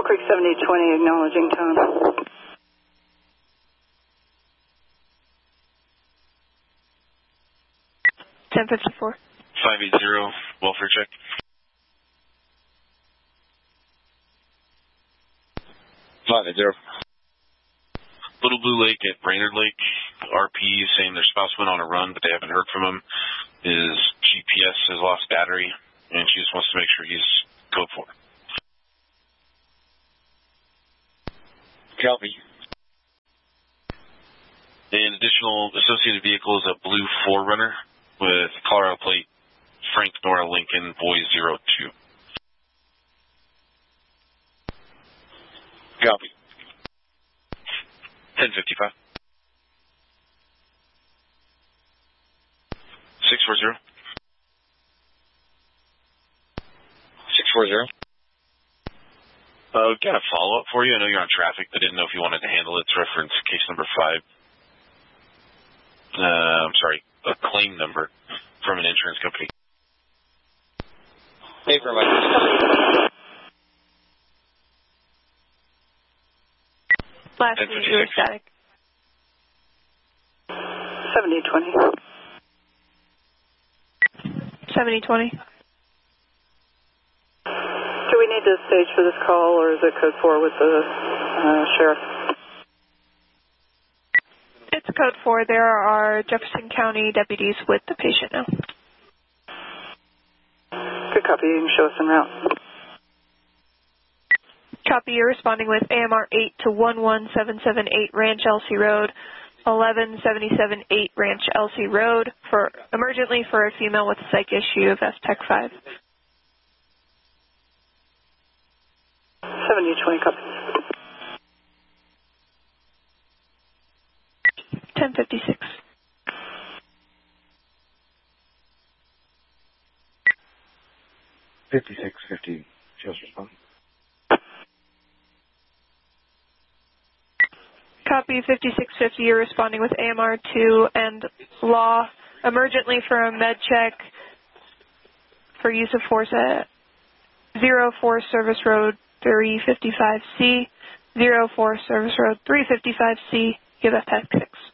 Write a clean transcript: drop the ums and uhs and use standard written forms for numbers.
Creek 7020, acknowledging tone. $10.54. 580, welfare check. Little Blue Lake at Brainerd Lake. RP is saying their spouse went on a run, but they haven't heard from him. His GPS has lost battery, and she just wants to make sure he's code 4. Copy. An additional associated vehicle is a blue 4Runner with Colorado plate Frank Nora Lincoln Boy 02. Copy. 1055. 640. 640. Got a follow-up for you. I know you're on traffic, but didn't know if you wanted to handle it. It's reference case number 5. I'm sorry, a claim number from an insurance company. Hey, for my Lastly, you were static. 7020. 7020. Do we need to stage for this call, or is it code 4 with the sheriff? It's code 4. There are Jefferson County deputies with the patient now. Good copy. You can show us en route. Copy. You're responding with AMR 8 to 11778 Ranch LC Road, 11778 Ranch LC Road, for emergently for a female with a psych issue of STEC 5. 7020, copy. 1056. 5650. Just respond. Copy. 5650. You're responding with AMR 2 and law emergently for a med check for use of force at 04 Service Road 355C, 04 Service Road 355C, give us tech 6.